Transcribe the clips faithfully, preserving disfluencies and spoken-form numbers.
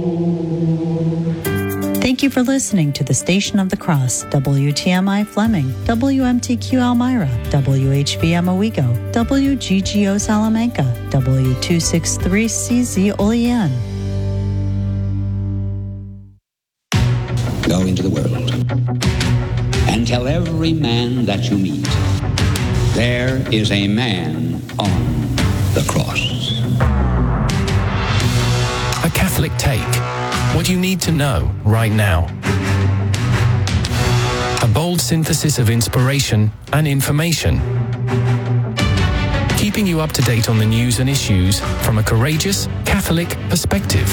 Thank you for listening to the Station of the Cross, W T M I Fleming, W M T Q Elmira, W H V M Owego, W G G O Salamanca, W two sixty-three C Z Olean. Go into the world and tell every man that you meet, there is a man on the cross. A Catholic Take. What you need to know right now. A bold synthesis of inspiration and information. Keeping you up to date on the news and issues from a courageous Catholic perspective.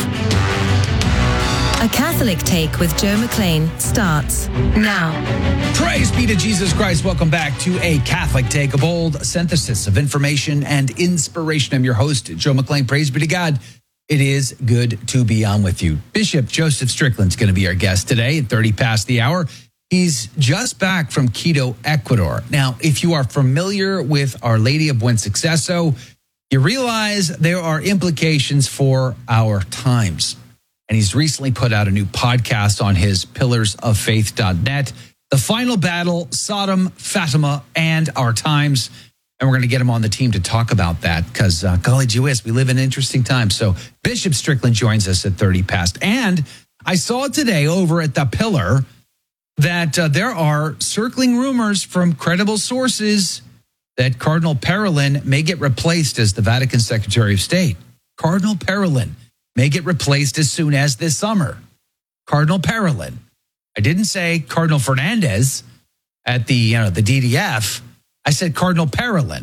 A Catholic Take with Joe McLean starts now. Praise be to Jesus Christ. Welcome back to A Catholic Take, a bold synthesis of information and inspiration. I'm your host, Joe McLean. Praise be to God. It is good to be on with you. Bishop Joseph Strickland's going to be our guest today at thirty past the hour. He's just back from Quito, Ecuador. Now, if you are familiar with Our Lady of Buen Suceso, you realize there are implications for our times. And he's recently put out a new podcast on his pillars of faith dot net. The Final Battle, Sodom, Fatima, and Our Times. And we're going to get him on the team to talk about that because, uh, golly gee whiz, we live in interesting times. So Bishop Strickland joins us at thirty past. And I saw today over at The Pillar that uh, there are circling rumors from credible sources that Cardinal Parolin may get replaced as the Vatican Secretary of State. Cardinal Parolin may get replaced as soon as this summer. Cardinal Parolin. I didn't say Cardinal Fernandez at the, you know, the D D F. I said Cardinal Parolin.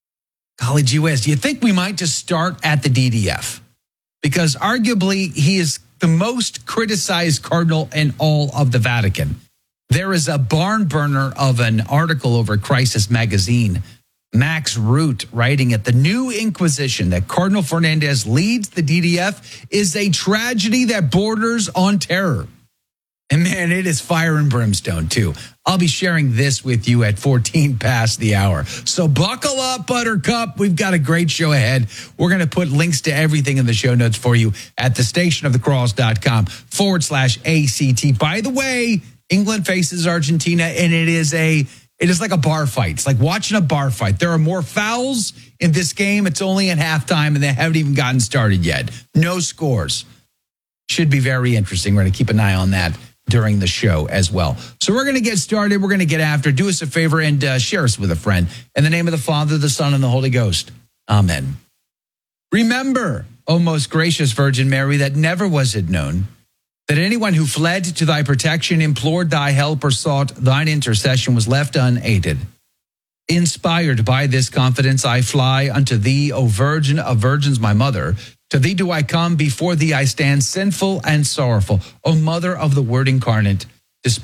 Golly gee whiz, do you think we might just start at the D D F? Because arguably he is the most criticized cardinal in all of the Vatican. There is a barn burner of an article over at Crisis Magazine. Max Root writing at the New Inquisition that Cardinal Fernandez leads the D D F is a tragedy that borders on terror. And man, it is fire and brimstone too. I'll be sharing this with you at fourteen past the hour. So buckle up, Buttercup. We've got a great show ahead. We're going to put links to everything in the show notes for you at thestationofthecross.com forward slash ACT. By the way, England faces Argentina, and it is a it is like a bar fight. It's like watching a bar fight. There are more fouls in this game. It's only at halftime, and they haven't even gotten started yet. No scores. Should be very interesting. We're going to keep an eye on that during the show as well. So we're going to get started. We're going to get after. Do us a favor and uh, share us with a friend. In the name of the Father, the Son, and the Holy Ghost. Amen. Remember, O most gracious Virgin Mary, that never was it known that anyone who fled to thy protection, implored thy help, or sought thine intercession was left unaided. Inspired by this confidence, I fly unto thee, O Virgin of Virgins, my mother. To thee do I come, before thee I stand sinful and sorrowful. O Mother of the Word incarnate,